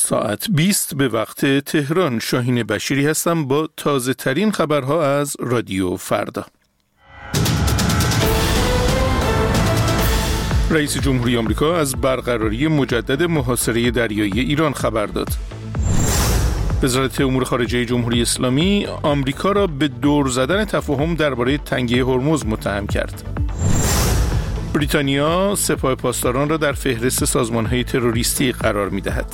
ساعت 20 به وقت تهران. شاهین بشیری هستم با تازه ترین خبرها از رادیو فردا. رئیس جمهوری آمریکا از برقراری مجدد محاصره دریایی ایران خبر داد. وزارت امور خارجه جمهوری اسلامی آمریکا را به دور زدن تفاهم درباره تنگه هرمز متهم کرد. بریتانیا سپاه پاسداران را در فهرست سازمان‌های تروریستی قرار می‌دهد.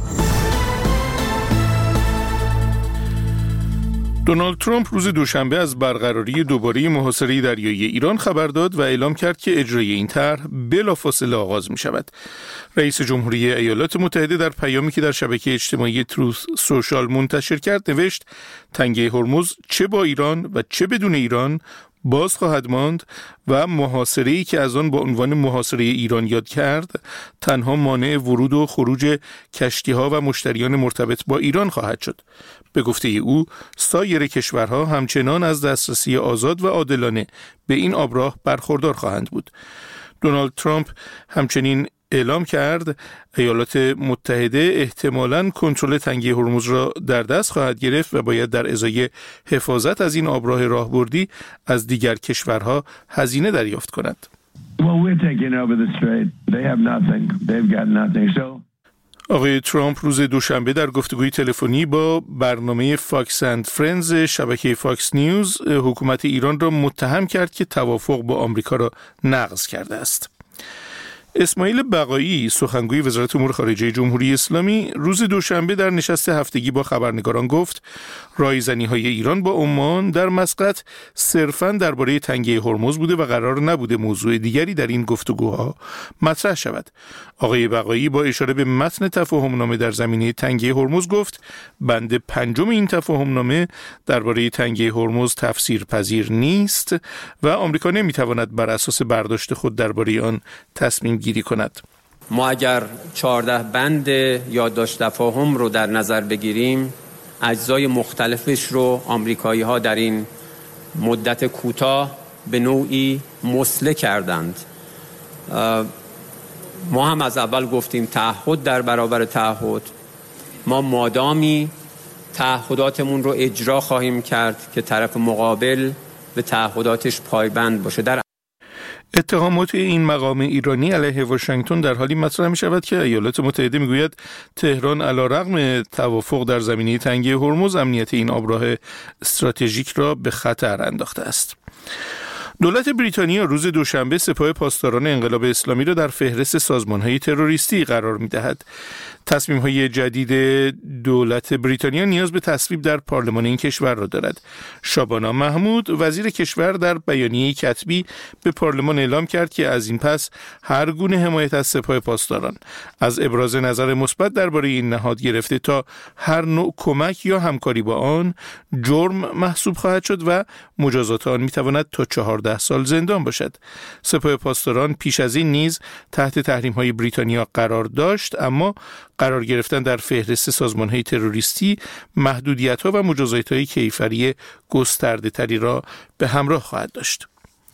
دونالد ترامپ روز دوشنبه از برقراری دوباره محاصره دریایی ایران خبر داد و اعلام کرد که اجرای این طرح بلافاصله آغاز می شود. رئیس جمهوری ایالات متحده در پیامی که در شبکه اجتماعی تروث سوشال منتشر کرد نوشت: تنگه هرمز چه با ایران و چه بدون ایران باز خواهد ماند و محاصره‌ای که از آن با عنوان محاصره ایران یاد کرد تنها مانع ورود و خروج کشتی‌ها و مشتریان مرتبط با ایران خواهد شد. به گفته او سایر کشورها همچنان از دسترسی آزاد و عادلانه به این آبراه برخوردار خواهند بود. دونالد ترامپ همچنین اعلام کرد ایالات متحده احتمالاً کنترل تنگه هرمز را در دست خواهد گرفت و باید در ازای حفاظت از این آبراه راهبردی از دیگر کشورها هزینه دریافت کند. آقای ترامپ روز دوشنبه در گفتگوی تلفنی با برنامه فاکس اند فرندز شبکه فاکس نیوز حکومت ایران را متهم کرد که توافق با آمریکا را نقض کرده است. اسماعیل بقایی سخنگوی وزارت امور خارجه جمهوری اسلامی روز دوشنبه در نشست هفتگی با خبرنگاران گفت رایزنی‌های ایران با عمان در مسقط صرفاً درباره تنگه هرمز بوده و قرار نبوده موضوع دیگری در این گفتگوها مطرح شود. آقای بقایی با اشاره به متن تفاهمنامه در زمینه تنگه هرمز گفت بند 5 این تفاهمنامه درباره تنگه هرمز تفسیر پذیر نیست و آمریکا نمیتواند بر اساس برداشت خود درباره آن تصمیم گیری کند. ما اگر 14 بند یادداشت تفاهم رو در نظر بگیریم اجزای مختلفش رو آمریکایی‌ها در این مدت کوتاه به نوعی مسله کردند. ما هم از اول گفتیم تعهد در برابر تعهد. ما مادامی تعهداتمون رو اجرا خواهیم کرد که طرف مقابل به تعهداتش پایبند باشه. در اتهامات این مقام ایرانی علیه واشنگتن در حالی مطرح می شود که ایالات متحده می گوید تهران علیرغم توافق در زمینه تنگه هرمز امنیت این آبراه استراتژیک را به خطر انداخته است. دولت بریتانیا روز دوشنبه سپاه پاسداران انقلاب اسلامی را در فهرست سازمان‌های تروریستی قرار می‌دهد. تصمیم‌های جدید دولت بریتانیا نیاز به تصویب در پارلمان این کشور را دارد. شابانا محمود وزیر کشور در بیانیه‌ای کتبی به پارلمان اعلام کرد که از این پس هر گونه حمایت از سپاه پاسداران از ابراز نظر مثبت درباره این نهاد گرفته تا هر نوع کمک یا همکاری با آن جرم محسوب خواهد شد و مجازات آن می‌تواند تا 14 سال زندان باشد. سپاه پاسداران پیش از این نیز تحت تحریم‌های بریتانیا قرار داشت، اما قرار گرفتن در فهرست سازمان‌های تروریستی محدودیت‌ها و مجازات‌های کیفری گسترده‌تری را به همراه خواهد داشت.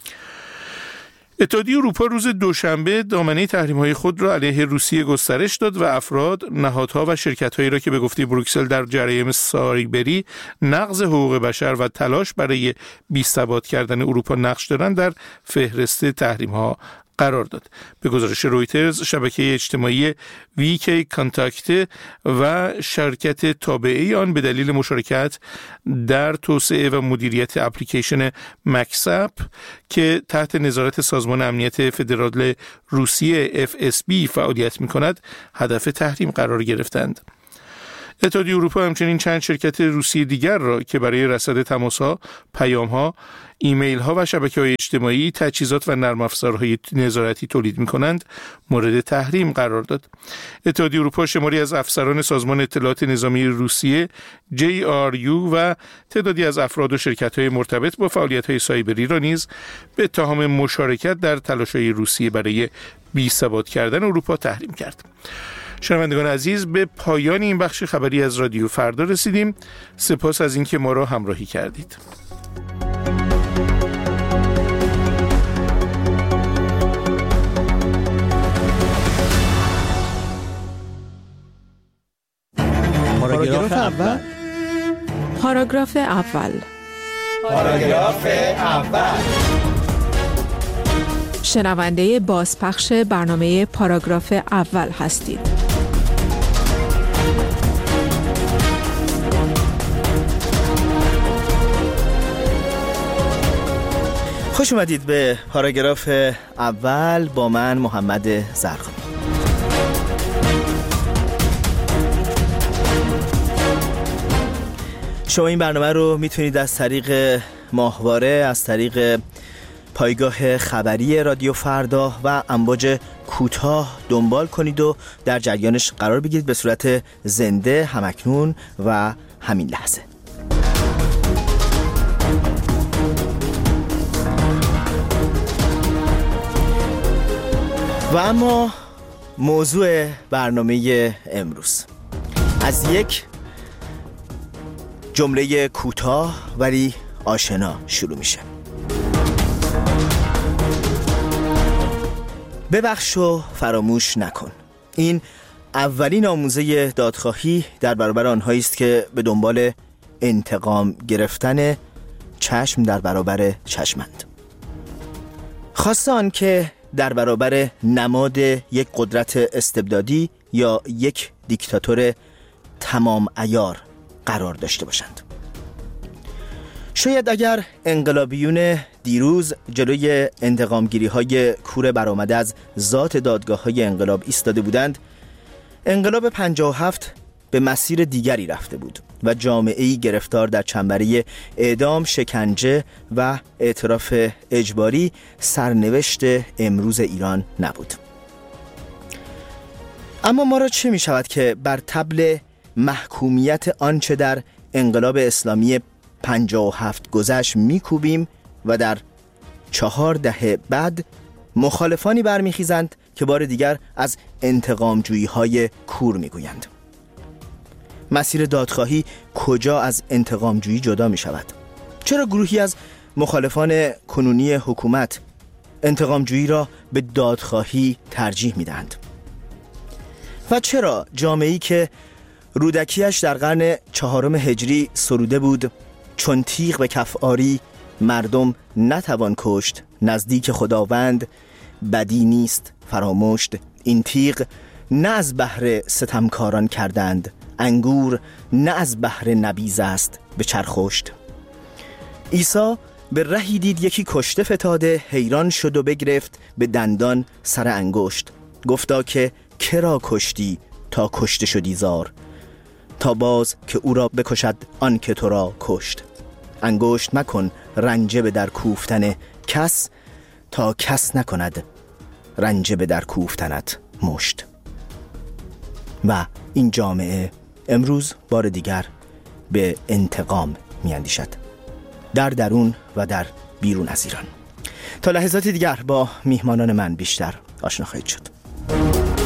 اتحادیه اروپا روز دوشنبه دامنه تحریم‌های خود را علیه روسیه گسترش داد و افراد، نهادها و شرکت‌هایی را که به گفته بروکسل در جرایم سایبری، نقض حقوق بشر و تلاش برای بی‌ثبات کردن اروپا نقش دارند در فهرست تحریم‌ها قرار داد. به گزارش رویترز شبکه اجتماعی ویکی کانتاکت و شرکت تابعه آن به دلیل مشارکت در توسعه و مدیریت اپلیکیشن مکساپ که تحت نظارت سازمان امنیت فدرال روسیه FSB فعالیت می‌کند هدف تحریم قرار گرفتند. اتحادیه اروپا همچنین چند شرکت روسی دیگر را که برای رصد تماس‌ها، پیام‌ها، ایمیل‌ها و شبکه‌های اجتماعی تجهیزات و نرم افزارهای نظارتی تولید می‌کنند مورد تحریم قرار داد. اتحادیه اروپا شماری از افسران سازمان اطلاعات نظامی روسیه JRU و تعدادی از افراد و شرکت‌های مرتبط با فعالیت‌های سایبری را نیز به اتهام مشارکت در تلاش‌های روسیه برای بی‌ثبات کردن اروپا تحریم کرد. شنوندگان عزیز، به پایان این بخش خبری از رادیو فردا رسیدیم. سپاس از اینکه ما را همراهی کردید. پاراگراف اول. پاراگراف اول. پاراگراف اول. شنونده بازپخش برنامه پاراگراف اول هستید. خوش اومدید به پاراگراف اول با من محمد زرخانی. شما این برنامه رو میتونید از طریق ماهواره، از طریق پایگاه خبری رادیو فردا و امواج کوتاه دنبال کنید و در جریانش قرار بگیرید به صورت زنده، همکنون و همین لحظه. و اما موضوع برنامه امروز از یک جمله کوتاه ولی آشنا شروع میشه. ببخش و فراموش نکن. این اولین آموزه دادخواهی در برابر آنهایی است که به دنبال انتقام گرفتن چشم در برابر چشمند. خاصه آن که در برابر نماد یک قدرت استبدادی یا یک دیکتاتور تمام عیار قرار داشته باشند. شاید اگر انقلابیون دیروز جلوی انتقامگیری‌های کور برآمده از ذات دادگاه‌های انقلاب ایستاده بودند، انقلاب 57 به مسیر دیگری رفته بود و جامعه‌ای گرفتار در چنبره اعدام، شکنجه و اعتراف اجباری سرنوشت امروز ایران نبود. اما ما را چه می شود که بر طبل محکومیت آنچه در انقلاب اسلامی 57 گذشت میکوبیم و در 4 دهه بعد مخالفانی برمیخیزند که بار دیگر از انتقامجویی‌های کور میگویند. مسیر دادخواهی کجا از انتقامجویی جدا می شود؟ چرا گروهی از مخالفان کنونی حکومت انتقامجویی را به دادخواهی ترجیح می دهند؟ و چرا جامعه‌ای که رودکیش در قرن 4 هجری سروده بود چون تیغ به کف آری مردم نتوان کشت، نزدیک خداوند بدی نیست فراموشت، این تیغ نه از بهر ستمکاران کردند، انگور نه از بهر نبیذ است به چرخشت. عیسی به رهی دید یکی کشته فتاده، حیران شد و بگرفت به دندان سر انگشت، گفتا که کرا کشتی تا کشته شدی زار، تا باز که او را بکشد آن که تو را کشت. انگشت مکن رنجه به در کوفتن کس، تا کس نکند رنجه به در کوفتنت مشت. و این جامعه امروز بار دیگر به انتقام میاندیشد، در درون و در بیرون از ایران. تا لحظات دیگر با میهمانان من بیشتر آشنا خواهید شد.